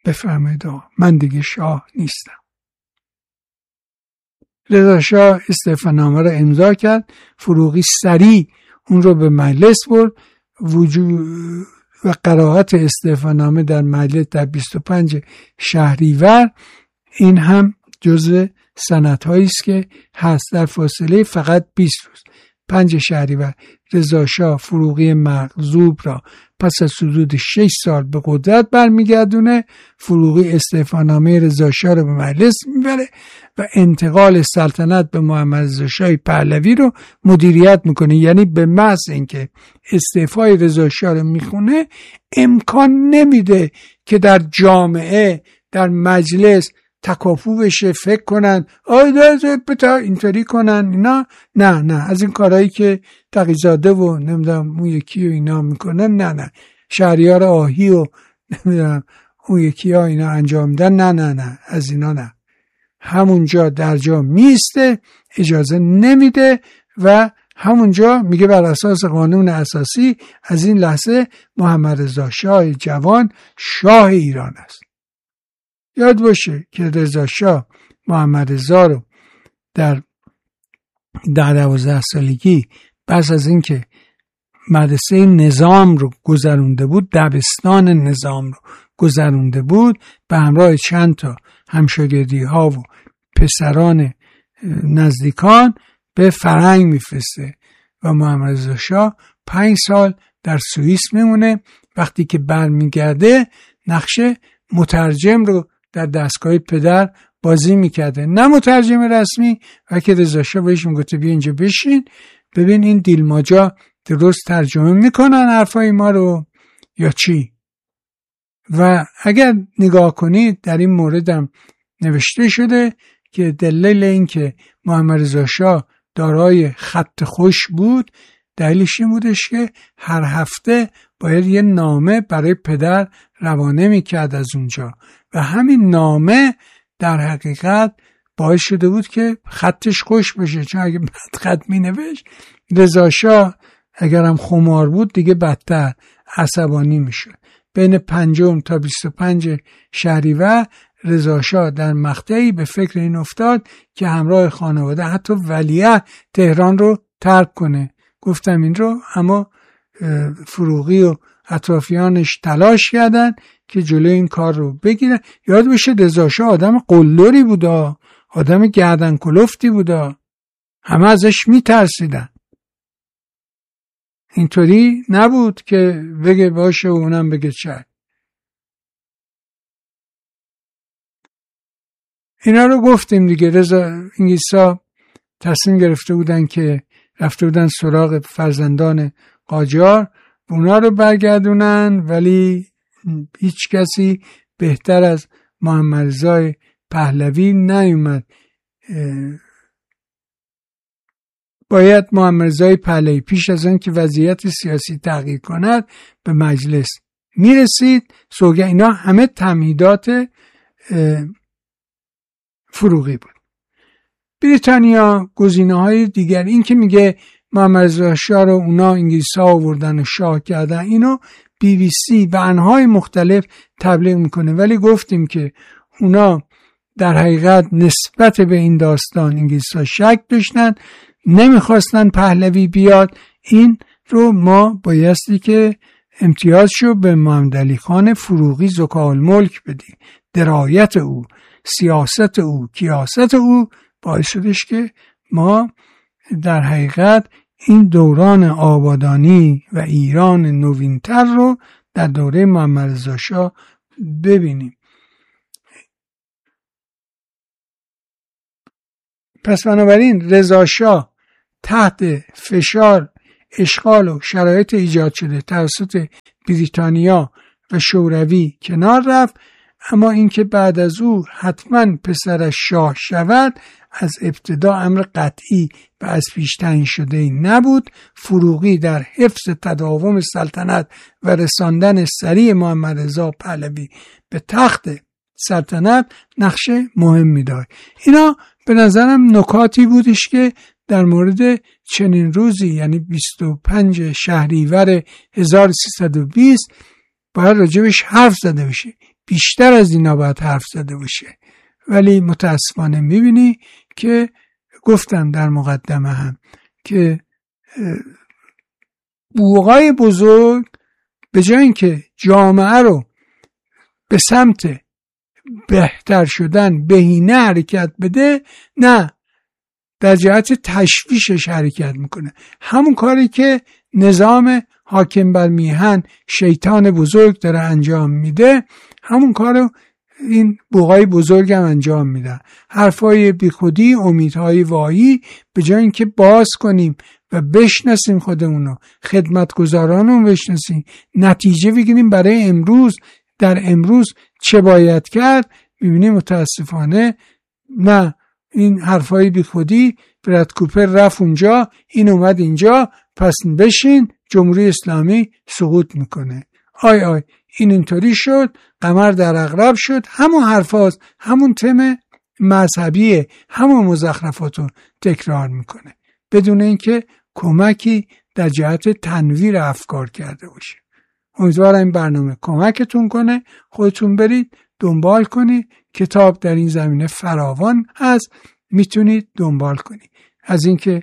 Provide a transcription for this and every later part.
بفرمایید من دیگه شاه نیستم. رضا شاه استعفانامه رو امضا کرد. فروغی سریع اون رو به مجلس برد. وجود و قرائت استعفانامه در مجلس در 25 شهریور این هم جزء سندهایی است که هست در فاصله فقط 20 روز. 5 شهریور رضا شاه فروغی مغضوب را پس از حدود 6 سال به قدرت برمیگردونه. فروغی استعفانامه رضا شاه رو به مجلس میبره و انتقال سلطنت به محمد رضا شاه پهلوی رو مدیریت میکنه. یعنی به محض اینکه استعفای رضا شاه رو میخونه امکان نمیده که در جامعه در مجلس تکاپو بشه، فکر کنن اینطوری کنن اینا. نه از این کارهایی که تقی‌زاده و نمیدونم اون یکی و اینا میکنن، نه شهریار آهی و نمیدونم اون یکی ها اینا انجام میدن، نه از اینا نه. همونجا در جا میسته، اجازه نمیده و همونجا میگه بر اساس قانون اساسی از این لحظه محمد رضا شاه جوان شاه ایران است. یاد باشه که رضا شاه محمد رضا رو در 12 سالگی پس از اینکه مدرسه نظام رو گذرونده بود، دبستان نظام رو گذرونده بود، به همراه چند تا همشاگردی ها و پسران نزدیکان به فرهنگ میفرسته و محمد رضا شاه 5 سال در سوئیس میمونه. وقتی که برمیگرده نقش مترجم رو در دستگاه پدر بازی میکرده، نه مترجم رسمی، و که رضا شاه بهش میگفته بیا اینجا بشین ببین این دیلماجا درست ترجمه میکنن حرفای ما رو یا چی. و اگر نگاه کنید در این موردم نوشته شده که دلیل این که محمد رضا شاه دارای خط خوش بود دلیلش این بودش که هر هفته باید یه نامه برای پدر روانه میکرد از اونجا و همین نامه در حقیقت باعث شده بود که خطش خوش بشه، چون اگه بد خط مینوشت رضا شاه اگرم خمار بود دیگه بدتر عصبانی میشد. بین 5 تا 25 شهریور رضا شاه در مقطعی به فکر این افتاد که همراه خانواده حتی ولیعهد تهران رو ترک کنه. گفتم این رو، اما فروغی و اطرافیانش تلاش کردن که جلوی این کار رو بگیرن. یاد بشه رضا شاه آدم قلدری بودا، آدم گردن کلفتی بودا، همه ازش میترسیدن. اینطوری نبود که بگه باشه و اونم بگه چه. اینا رو گفتیم دیگه. انگلیسا تصمیم گرفته بودن که رفته بودن سراغ فرزندان قاجار اونا رو برگردونن، ولی هیچ کسی بهتر از محمد رضا پهلوی نیومد. باید محمد رضا پهلوی پیش از آن که وضعیت سیاسی تغییر کند به مجلس میرسید. سوگه اینا همه تمهیدات فروغی بود. بریتانیا گزینه‌های دیگر، این که میگه محمد رضا شاه رو اونا انگلیس‌ها آوردن و شاه کردن، اینو BBC و انواع مختلف تبلیغ میکنه، ولی گفتیم که اونا در حقیقت نسبت به این داستان انگلیس‌ها شک داشتن، نمیخواستن پهلوی بیاد. این رو ما بایستی که امتیازشو به محمد علی خان فروغی ذوالملک بدیم. درایت او، سیاست او، کیاست او باعث شدش که ما در حقیقت این دوران آبادانی و ایران نوینتر رو در دوره محمد رضا شاه ببینیم. پس بنابراین رضا شاه تحت فشار اشغال و شرایط ایجاد شده توسط بریتانیا و شوروی کنار رفت، اما اینکه بعد از او حتما پسرش شاه شود از ابتدا امر قطعی و از پیش تعیین شده نبود. فروغی در حفظ تداوم سلطنت و رساندن سریع محمد رضا پهلوی به تخت سلطنت نقش مهمی داشت. اینا به نظرم نکاتی بودش که در مورد چنین روزی، یعنی 25 شهریور 1320 باید راجبش حرف زده بشه. بیشتر از اینا باید حرف زده باشه. ولی متاسفانه میبینی که گفتم در مقدمه هم که بوقای بزرگ به جای اینکه جامعه رو به سمت بهتر شدن بهینه حرکت بده، نه، در جهت تشویشش حرکت میکنه. همون کاری که نظام حاکم بر میهن شیطان بزرگ داره انجام میده، همون کارو این بوقای بزرگ هم انجام میدن. حرفای بیخودی، امیدهای واهی، به جای اینکه باز کنیم و بشناسیم خودمونو، خدمتگزارانو بشناسیم، نتیجه بگیریم برای امروز، در امروز چه باید کرد، میبینیم متاسفانه نه، این حرفای بیخودی، براد کوپر رفت اونجا، این اومد اینجا، پس بشین، جمهوری اسلامی سقوط میکنه. آی این اینطوری شد، قمر در عقرب شد، همون حرفاست، همون تم مذهبیه، همون مزخرفاتو تکرار میکنه بدون اینکه کمکی در جهت تنویر افکار کرده باشه. امیدوارم این برنامه کمکتون کنه. خودتون برید دنبال کنید، کتاب در این زمینه فراوان هست، میتونید دنبال کنید. از اینکه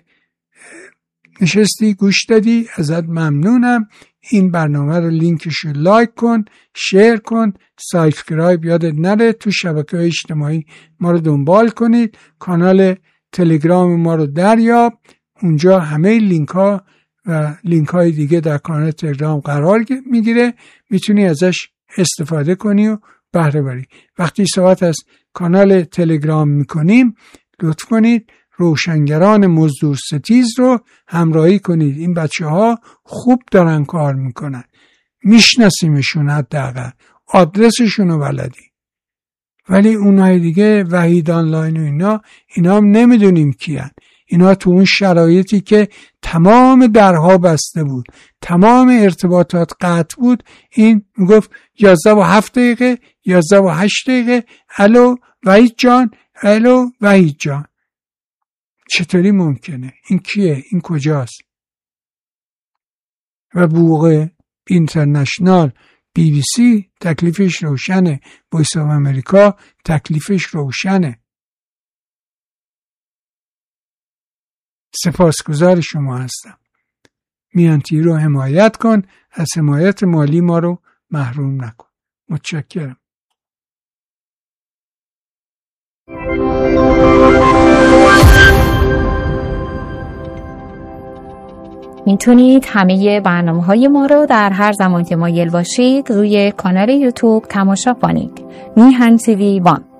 نشستی گوش دادی ازت ممنونم. این برنامه رو لینکش رو لایک کن، شیر کن، سابسکرایب یادت نره، تو شبکه‌های اجتماعی ما رو دنبال کنید، کانال تلگرام ما رو دریاب، اونجا همه لینک ها و لینک های دیگه در کانال تلگرام قرار میگیره، میتونی ازش استفاده کنی و بهره بری. وقتی صحبت از کانال تلگرام میکنیم لطف کنید روشنگران مزدور ستیز رو همراهی کنید. این بچه ها خوب دارن کار میکنن، میشناسیمشون، حداقل آدرسشون رو بلدی. ولی اونهای دیگه وحید آنلاین و اینا هم نمیدونیم کیان. اینا تو اون شرایطی که تمام درها بسته بود، تمام ارتباطات قطع بود، این میگفت 11:07 11:08 الو وحید جان، الو وحید جان. چطوری ممکنه؟ این کیه؟ این کجاست؟ و بوق اینترنشنال BBC تکلیفش روشنه، وایس آف امریکا تکلیفش روشنه. سپاسگزار شما هستم. میانتی رو حمایت کن، از حمایت مالی ما رو محروم نکن. متشکرم. میتونید همه برنامه‌های ما رو در هر زمان که مایل باشید روی کانال یوتیوب تماشا کنید. میهن TV 1.